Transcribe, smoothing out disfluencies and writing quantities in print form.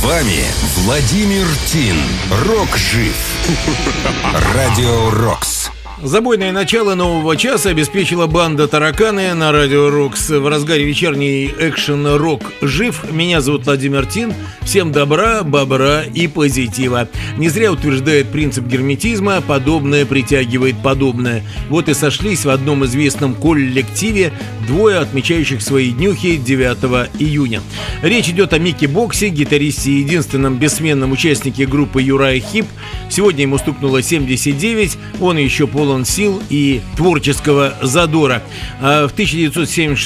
вами Владимир Тин. Рок жив. Радио Рокс. Забойное начало нового часа обеспечила банда «Тараканы» на Радио Рокс. В разгаре вечерний экшен-рок жив. Меня зовут Владимир Тин. Всем добра, бобра и позитива. Не зря утверждает принцип герметизма: подобное притягивает подобное. Вот и сошлись в одном известном коллективе двое отмечающих свои днюхи 9 июня. Речь идет о Микки Боксе, гитаристе и единственном бессменном участнике группы Юрай Хип. Сегодня ему стукнуло 79, он еще полон сил и творческого задора. В 1976